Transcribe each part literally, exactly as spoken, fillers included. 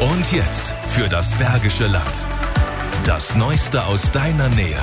Und jetzt für das Bergische Land. Das Neueste aus deiner Nähe.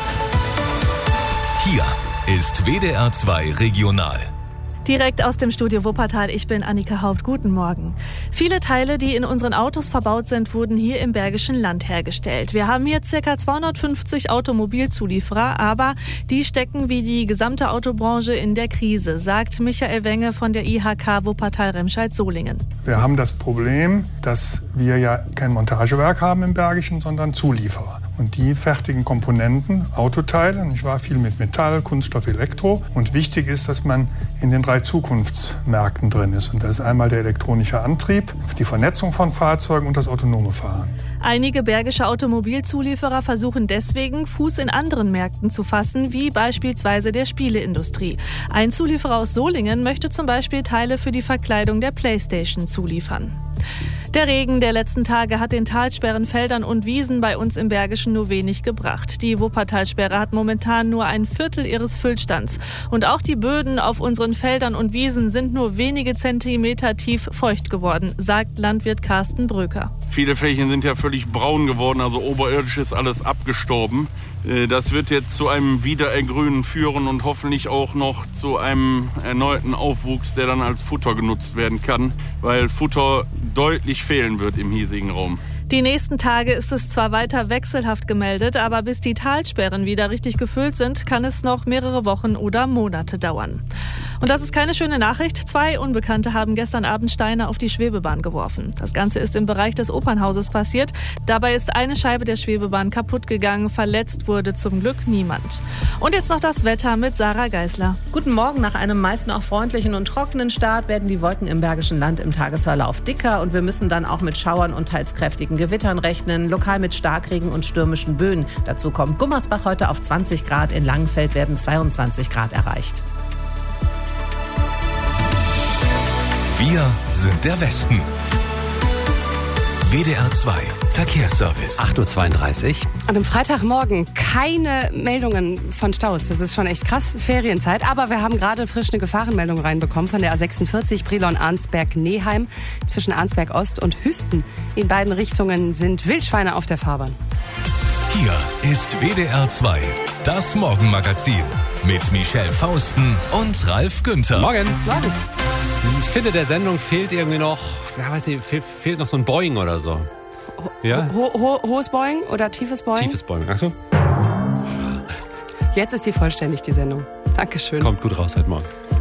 Hier ist W D R zwei Regional. Direkt aus dem Studio Wuppertal, ich bin Annika Haupt. Guten Morgen. Viele Teile, die in unseren Autos verbaut sind, wurden hier im Bergischen Land hergestellt. Wir haben hier ca. zweihundertfünfzig Automobilzulieferer, aber die stecken wie die gesamte Autobranche in der Krise, sagt Michael Wenge von der I H K Wuppertal-Remscheid-Solingen. Wir haben das Problem, dass wir ja kein Montagewerk haben im Bergischen, sondern Zulieferer. Und die fertigen Komponenten, Autoteile, nicht wahr, viel mit Metall, Kunststoff, Elektro. Und wichtig ist, dass man in den drei Zukunftsmärkten drin ist. Und das ist einmal der elektronische Antrieb, die Vernetzung von Fahrzeugen und das autonome Fahren. Einige bergische Automobilzulieferer versuchen deswegen, Fuß in anderen Märkten zu fassen, wie beispielsweise der Spieleindustrie. Ein Zulieferer aus Solingen möchte zum Beispiel Teile für die Verkleidung der PlayStation zuliefern. Der Regen der letzten Tage hat den Talsperren, Feldern und Wiesen bei uns im Bergischen nur wenig gebracht. Die Wuppertalsperre hat momentan nur ein Viertel ihres Füllstands. Und auch die Böden auf unseren Feldern und Wiesen sind nur wenige Zentimeter tief feucht geworden, sagt Landwirt Carsten Bröker. Viele Flächen sind ja völlig braun geworden, also oberirdisch ist alles abgestorben. Das wird jetzt zu einem Wiederergrünen führen und hoffentlich auch noch zu einem erneuten Aufwuchs, der dann als Futter genutzt werden kann, weil Futter deutlich fehlen wird im hiesigen Raum. Die nächsten Tage ist es zwar weiter wechselhaft gemeldet, aber bis die Talsperren wieder richtig gefüllt sind, kann es noch mehrere Wochen oder Monate dauern. Und das ist keine schöne Nachricht. Zwei Unbekannte haben gestern Abend Steine auf die Schwebebahn geworfen. Das Ganze ist im Bereich des Opernhauses passiert. Dabei ist eine Scheibe der Schwebebahn kaputt gegangen. Verletzt wurde zum Glück niemand. Und jetzt noch das Wetter mit Sarah Geisler. Guten Morgen. Nach einem meist noch freundlichen und trockenen Start werden die Wolken im Bergischen Land im Tagesverlauf dicker. Und wir müssen dann auch mit Schauern und teils kräftigen Gewittern rechnen, lokal mit Starkregen und stürmischen Böen. Dazu kommt Gummersbach heute auf zwanzig Grad, in Langenfeld werden zweiundzwanzig Grad erreicht. Wir sind der Westen. W D R zwei Verkehrsservice. acht Uhr zweiunddreißig. An einem Freitagmorgen keine Meldungen von Staus. Das ist schon echt krass, Ferienzeit. Aber wir haben gerade frisch eine Gefahrenmeldung reinbekommen von der A sechsundvierzig Brilon-Arnsberg-Neheim zwischen Arnsberg Ost und Hüsten. In beiden Richtungen sind Wildschweine auf der Fahrbahn. Hier ist W D R zwei, das Morgenmagazin mit Michelle Fausten und Ralf Günther. Morgen. Morgen. Ich finde, der Sendung fehlt irgendwie noch, ja, weiß nicht, fehlt, fehlt noch so ein Boing oder so. Ja? Ho ho hohes Boing oder tiefes Boing? Tiefes Boing. Ach so. Jetzt ist sie vollständig, die Sendung. Dankeschön. Kommt gut raus heute Morgen.